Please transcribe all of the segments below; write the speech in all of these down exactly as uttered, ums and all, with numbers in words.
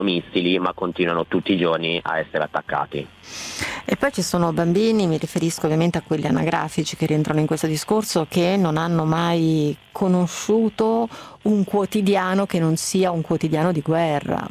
missili, ma continuano tutti i giorni a essere attaccati. E poi ci sono bambini, mi riferisco ovviamente a quelli anagrafici che rientrano in questo discorso, che non hanno mai conosciuto un quotidiano che non sia un quotidiano di guerra.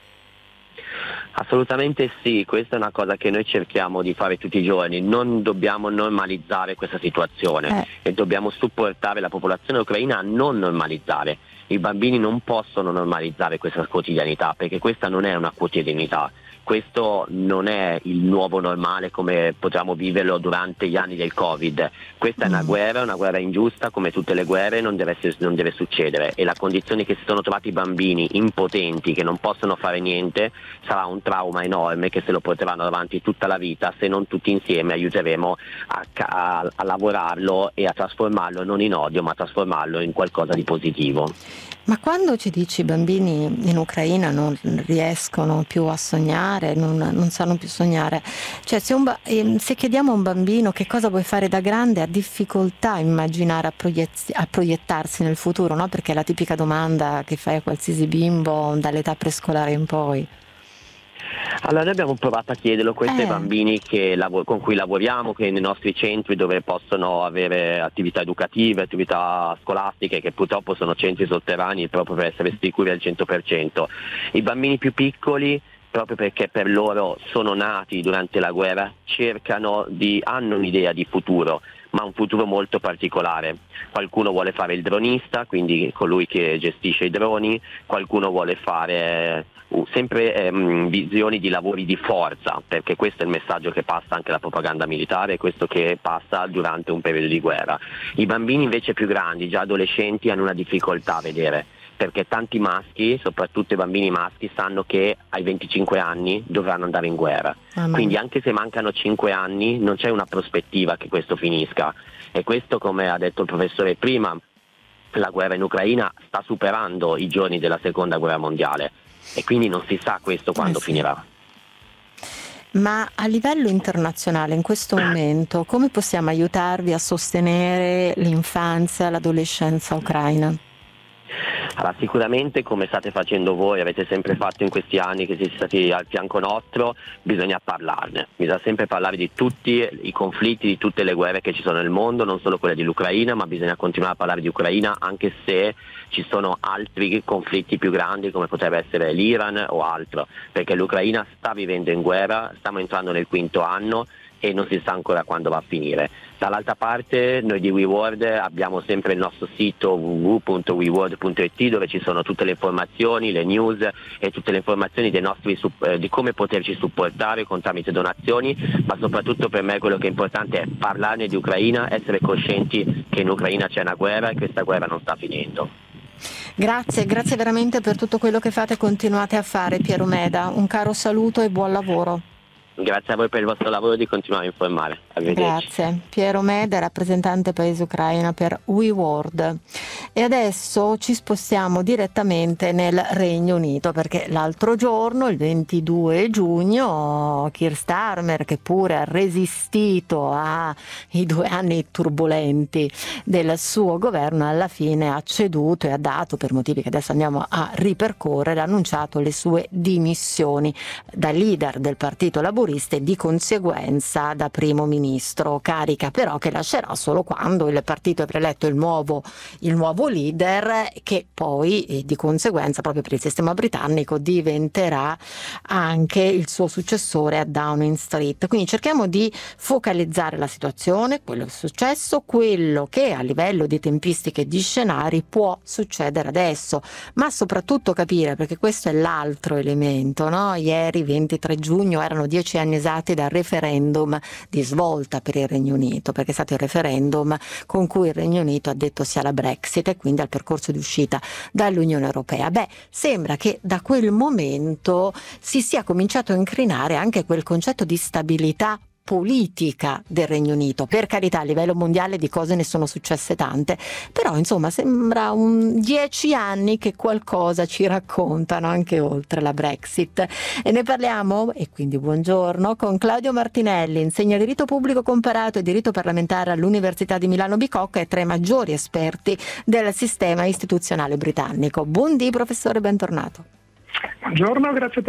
Assolutamente sì, questa è una cosa che noi cerchiamo di fare tutti i giorni, non dobbiamo normalizzare questa situazione Eh. e dobbiamo supportare la popolazione ucraina a non normalizzare. I bambini non possono normalizzare questa quotidianità, perché questa non è una quotidianità. Questo non è il nuovo normale come potevamo viverlo durante gli anni del Covid. Questa è una guerra, una guerra ingiusta, come tutte le guerre non deve, essere, non deve succedere, e la condizione che si sono trovati i bambini impotenti che non possono fare niente sarà un trauma enorme che se lo porteranno avanti tutta la vita se non tutti insieme aiuteremo a, a, a lavorarlo e a trasformarlo non in odio ma a trasformarlo in qualcosa di positivo. Ma quando ci dici i bambini in Ucraina non riescono più a sognare, non, non sanno più sognare, cioè se, un ba- se chiediamo a un bambino che cosa vuoi fare da grande ha difficoltà a immaginare, a, proiez- a proiettarsi nel futuro, no? Perché è la tipica domanda che fai a qualsiasi bimbo dall'età prescolare in poi. Allora noi abbiamo provato a chiederlo questo ai Eh. bambini che lav- con cui lavoriamo, che nei nostri centri dove possono avere attività educative, attività scolastiche, che purtroppo sono centri sotterranei proprio per essere sicuri al cento per cento. I bambini più piccoli, proprio perché per loro sono nati durante la guerra, cercano di, hanno un'idea di futuro, ma un futuro molto particolare. Qualcuno vuole fare il dronista, quindi colui che gestisce i droni, qualcuno vuole fare uh, sempre ehm, visioni di lavori di forza, perché questo è il messaggio che passa anche la propaganda militare, questo che passa durante un periodo di guerra. I bambini invece più grandi, già adolescenti, hanno una difficoltà a vedere, perché tanti maschi, soprattutto i bambini maschi, sanno che ai venticinque anni dovranno andare in guerra. Ah, Quindi anche se mancano cinque anni non c'è una prospettiva che questo finisca. E questo, come ha detto il professore prima, la guerra in Ucraina sta superando i giorni della seconda guerra mondiale e quindi non si sa questo quando eh sì. finirà. Ma a livello internazionale in questo momento come possiamo aiutarvi a sostenere l'infanzia, l'adolescenza ucraina? Allora, sicuramente, come state facendo voi, avete sempre fatto in questi anni che siete stati al fianco nostro, bisogna parlarne, bisogna sempre parlare di tutti i conflitti, di tutte le guerre che ci sono nel mondo, non solo quelle dell'Ucraina, ma bisogna continuare a parlare di Ucraina anche se ci sono altri conflitti più grandi come potrebbe essere l'Iran o altro, perché l'Ucraina sta vivendo in guerra, stiamo entrando nel quinto anno e non si sa ancora quando va a finire. Dall'altra parte noi di WeWorld abbiamo sempre il nostro sito w w w punto we world punto i t dove ci sono tutte le informazioni, le news e tutte le informazioni dei nostri, eh, di come poterci supportare con tramite donazioni, ma soprattutto per me quello che è importante è parlarne di Ucraina, essere coscienti che in Ucraina c'è una guerra e questa guerra non sta finendo. Grazie, grazie veramente per tutto quello che fate e continuate a fare, Piero Meda. Un caro saluto e buon lavoro. Grazie a voi per il vostro lavoro di continuare a informare. Arrivederci. Grazie. Piero Meda, rappresentante paese ucraina per WeWorld. E adesso ci spostiamo direttamente nel Regno Unito, perché l'altro giorno, il ventidue giugno, Keir Starmer, che pure ha resistito ai due anni turbolenti del suo governo, alla fine ha ceduto e ha dato, per motivi che adesso andiamo a ripercorrere, ha annunciato le sue dimissioni da leader del Partito Laburista e di conseguenza da primo ministro, carica però che lascerà solo quando il partito avrà eletto il nuovo, il nuovo leader, che poi eh, di conseguenza proprio per il sistema britannico diventerà anche il suo successore a Downing Street. Quindi cerchiamo di focalizzare la situazione, quello che è successo, quello che a livello di tempistiche e di scenari può succedere adesso, ma soprattutto capire, perché questo è l'altro elemento, no? Ieri ventitré giugno erano dieci anni esatti dal referendum di svolta per il Regno Unito, perché è stato il referendum con cui il Regno Unito ha detto sì alla Brexit e quindi al percorso di uscita dall'Unione Europea. Beh, sembra che da quel momento si sia cominciato a incrinare anche quel concetto di stabilità politica del Regno Unito. Per carità, a livello mondiale di cose ne sono successe tante, però insomma sembra un dieci anni che qualcosa ci raccontano anche oltre la Brexit. E ne parliamo, e quindi buongiorno, con Claudio Martinelli, insegna diritto pubblico comparato e diritto parlamentare all'Università di Milano Bicocca e tra i maggiori esperti del sistema istituzionale britannico. Buondì professore, bentornato. Buongiorno, grazie a te.